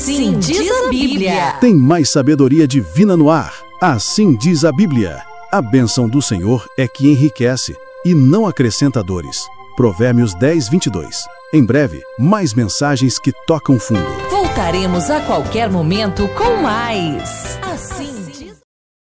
Assim diz a Bíblia. Tem mais sabedoria divina no ar. Assim diz a Bíblia. A bênção do Senhor é que enriquece e não acrescenta dores. Provérbios 10, 22. Em breve, mais mensagens que tocam fundo. Voltaremos a qualquer momento com mais.